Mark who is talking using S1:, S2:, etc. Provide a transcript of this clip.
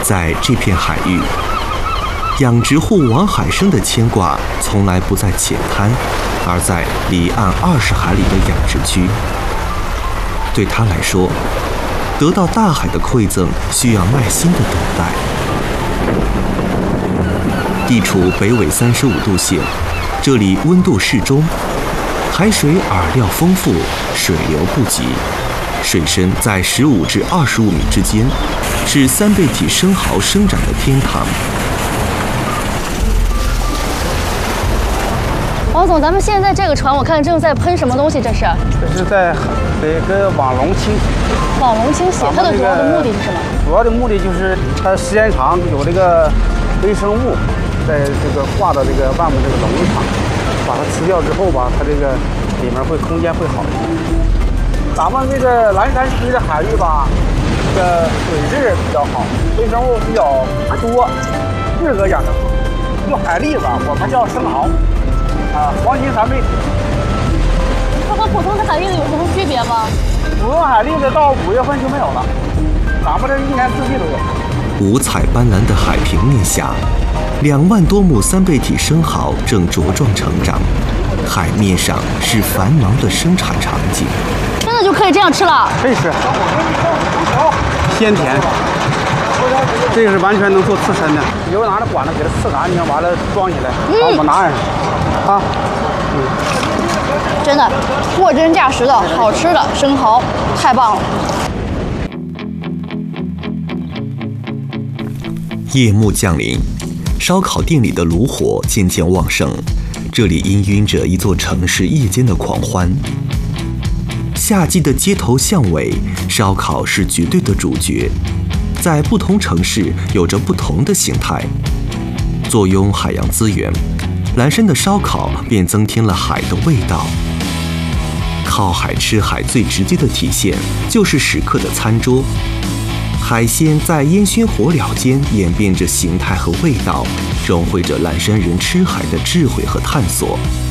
S1: 在这片海域，养殖户王海生的牵挂从来不在浅滩，而在离岸20海里的养殖区。对他来说，得到大海的馈赠需要耐心的等待。地处北纬35度线，这里温度适中，海水饵料丰富，水流不急，水深在15至25米之间，是三倍体生蚝生长的天堂。
S2: 王总，咱们现在这个船，我看正在喷什么东西？这是？
S3: 这是在给网笼清洗。
S2: 网笼清洗，它的主要的目的是什么？
S3: 主要的目的就是它时间长有这个微生物在这个挂到这个外面这个笼子上，把它吃掉之后吧，它这个里面空间会好一点。咱们这个蓝山区的海域吧，这个水质比较好，微生物比较多，适合养殖。就海蛎子，我们叫生蚝。黄金三倍体，
S2: 它和普通的海蛎子有什么区别吗？
S3: 普通海蛎子到5月份就没有了，咱们这一年四季都有。
S1: 五彩斑斓的海平面下，2万多亩三倍体生蚝正茁壮成长，海面上是繁忙的生产场景。
S2: 真的就可以这样吃了？
S3: 可以吃，鲜甜。这个是完全能做刺身的，你就拿着管子给它刺干净，完了装起来，把我们拿上啊。
S2: 真的货真价实的好吃的生蚝，太棒了！
S1: 夜幕降临，烧烤店里的炉火渐渐旺盛，这里氤氲着一座城市夜间的狂欢。夏季的街头巷尾，烧烤是绝对的主角，在不同城市有着不同的形态。坐拥海洋资源，蓝山的烧烤便增添了海的味道。靠海吃海最直接的体现就是食客的餐桌，海鲜在烟熏火燎间演变着形态和味道，融汇着蓝山人吃海的智慧和探索。